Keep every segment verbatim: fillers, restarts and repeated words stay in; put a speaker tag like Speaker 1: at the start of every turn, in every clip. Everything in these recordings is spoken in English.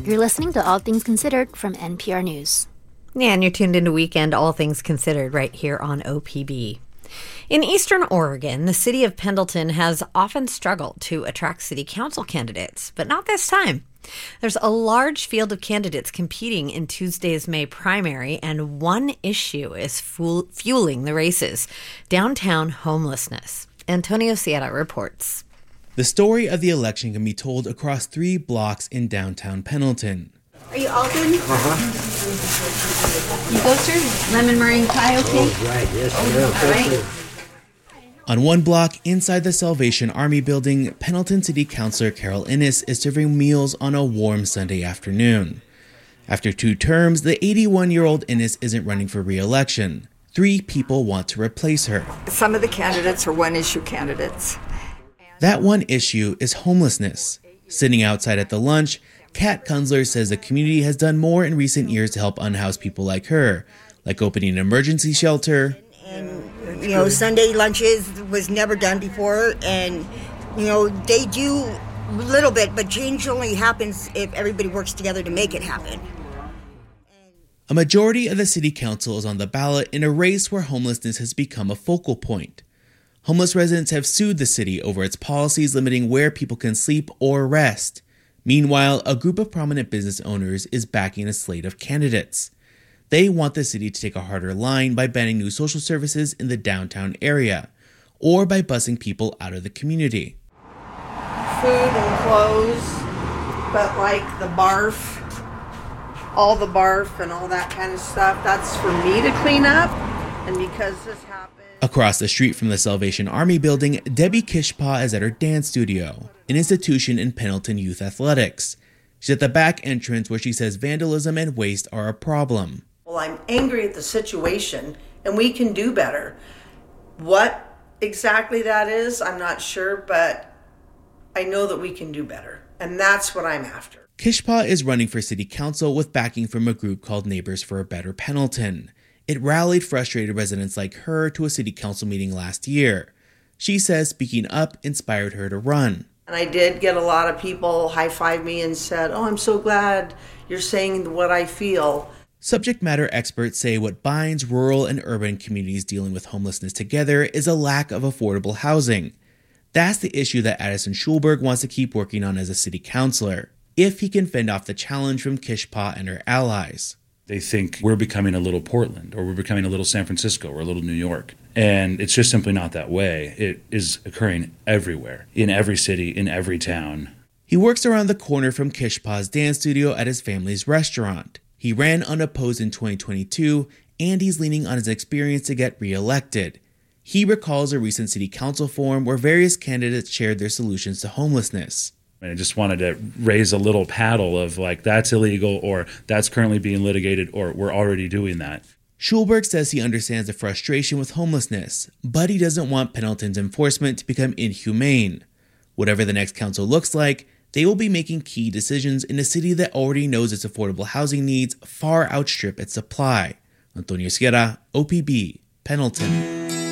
Speaker 1: You're listening to All Things Considered from N P R News.
Speaker 2: Yeah, and you're tuned into Weekend All Things Considered right here on O P B. In Eastern Oregon, the city of Pendleton has often struggled to attract city council candidates, but not this time. There's a large field of candidates competing in Tuesday's May primary, and one issue is fu- fueling the races: downtown homelessness. Antonio Sierra reports.
Speaker 3: The story of the election can be told across three blocks in downtown Pendleton.
Speaker 4: Are you all good?
Speaker 5: Uh-huh.
Speaker 4: You go, sir? Lemon meringue pie, okay?
Speaker 5: Oh, right, yes, oh,
Speaker 4: all right.
Speaker 3: On one block inside the Salvation Army building, Pendleton City Councilor Carol Innes is serving meals on a warm Sunday afternoon. After two terms, the eighty-one-year-old Innes isn't running for re-election. Three people want to replace her.
Speaker 6: Some of the candidates are one-issue candidates.
Speaker 3: That one issue is homelessness. Sitting outside at the lunch, Kat Kunzler says the community has done more in recent years to help unhoused people like her, like opening an emergency shelter.
Speaker 7: And, you know, Sunday lunches was never done before, and, you know, they do a little bit, but change only happens if everybody works together to make it happen.
Speaker 3: A majority of the city council is on the ballot in a race where homelessness has become a focal point. Homeless residents have sued the city over its policies limiting where people can sleep or rest. Meanwhile, a group of prominent business owners is backing a slate of candidates. They want the city to take a harder line by banning new social services in the downtown area, or by busing people out of the community.
Speaker 6: Food and clothes, but like the barf, all the barf and all that kind of stuff, that's for me to clean up. And because this happened...
Speaker 3: Across the street from the Salvation Army building, Debbie Kishpaw is at her dance studio, an institution in Pendleton Youth Athletics. She's at the back entrance where she says vandalism and waste are a problem.
Speaker 6: Well, I'm angry at the situation, and we can do better. What exactly that is, I'm not sure, but I know that we can do better, and that's what I'm after.
Speaker 3: Kishpaw is running for city council with backing from a group called Neighbors for a Better Pendleton. It rallied frustrated residents like her to a city council meeting last year. She says speaking up inspired her to run.
Speaker 6: And I did get a lot of people high-five me and said, oh, I'm so glad you're saying what I feel.
Speaker 3: Subject matter experts say what binds rural and urban communities dealing with homelessness together is a lack of affordable housing. That's the issue that Addison Schulberg wants to keep working on as a city councilor, if he can fend off the challenge from Kishpaw and her allies.
Speaker 8: They think we're becoming a little Portland, or we're becoming a little San Francisco, or a little New York. And it's just simply not that way. It is occurring everywhere, in every city, in every town.
Speaker 3: He works around the corner from Kishpaw's dance studio at his family's restaurant. He ran unopposed in twenty twenty-two, and he's leaning on his experience to get re-elected. He recalls a recent city council forum where various candidates shared their solutions to homelessness.
Speaker 8: And I just wanted to raise a little paddle of like, that's illegal, or that's currently being litigated, or we're already doing that.
Speaker 3: Schulberg says he understands the frustration with homelessness, but he doesn't want Pendleton's enforcement to become inhumane. Whatever the next council looks like, they will be making key decisions in a city that already knows its affordable housing needs far outstrip its supply. Antonio Sierra, O P B, Pendleton.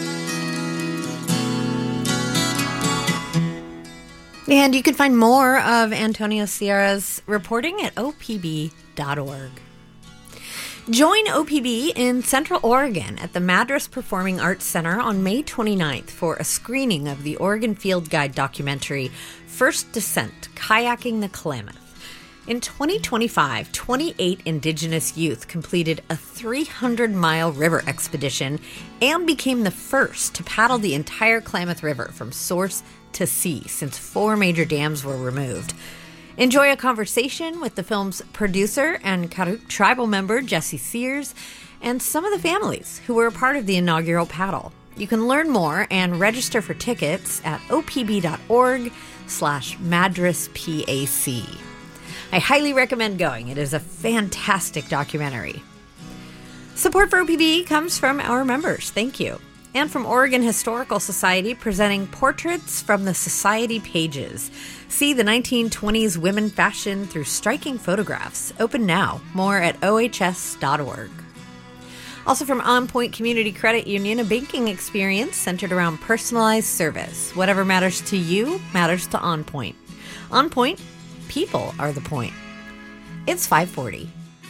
Speaker 2: And you can find more of Antonio Sierra's reporting at O P B dot org. Join O P B in Central Oregon at the Madras Performing Arts Center on May twenty-ninth for a screening of the Oregon Field Guide documentary, First Descent, Kayaking the Klamath. In twenty twenty-five, twenty-eight Indigenous youth completed a three hundred mile river expedition and became the first to paddle the entire Klamath River from source to sea since four major dams were removed. Enjoy a conversation with the film's producer and Karuk tribal member Jesse Sears and some of the families who were a part of the inaugural paddle. You can learn more and register for tickets at opb.org slash madraspac. I highly recommend going. It is a fantastic documentary. Support for O P B comes from our members. Thank you. And from Oregon Historical Society, presenting Portraits from the Society Pages. See the nineteen twenties women fashion through striking photographs. Open now. More at O H S dot org. Also from On Point Community Credit Union, a banking experience centered around personalized service. Whatever matters to you matters to On Point. On Point, people are the point. It's five forty.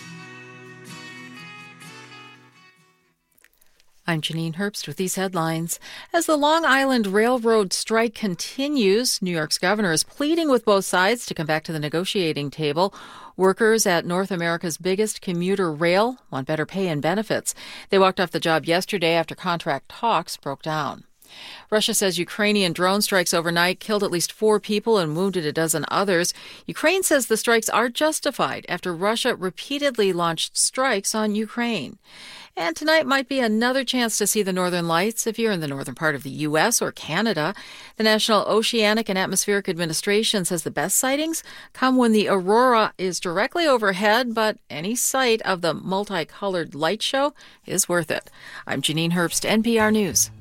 Speaker 5: I'm Janine Herbst with these headlines. As the Long Island Railroad strike continues, New York's governor is pleading with both sides to come back to the negotiating table. Workers at North America's biggest commuter rail want better pay and benefits. They walked off the job yesterday after contract talks broke down. Russia says Ukrainian drone strikes overnight killed at least four people and wounded a dozen others. Ukraine says the strikes are justified after Russia repeatedly launched strikes on Ukraine. And tonight might be another chance to see the northern lights if you're in the northern part of the U S or Canada. The National Oceanic and Atmospheric Administration says the best sightings come when the aurora is directly overhead, but any sight of the multicolored light show is worth it. I'm Janine Herbst, N P R News.